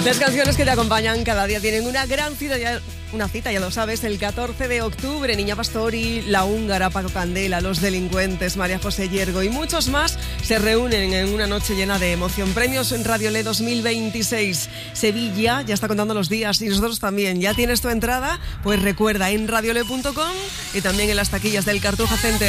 Las canciones que te acompañan cada día tienen una gran cita, ya lo sabes, el 14 de octubre. Niña Pastori, La Húngara, Paco Candela, Los Delincuentes, María José Yergo y muchos más se reúnen en una noche llena de emoción. Premios en Radiolé 2026. Sevilla ya está contando los días y nosotros también. ¿Ya tienes tu entrada? Pues recuerda, en radiolé.com y también en las taquillas del Cartuja Center.